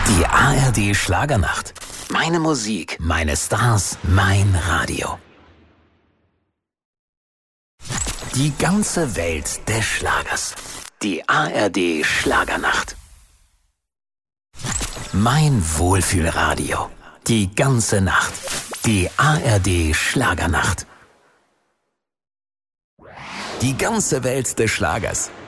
Die ARD Schlagernacht. Meine Musik, meine Stars, mein Radio. Die ganze Welt des Schlagers. Die ARD Schlagernacht. Mein Wohlfühlradio. Die ganze Nacht. Die ARD Schlagernacht. Die ganze Welt des Schlagers.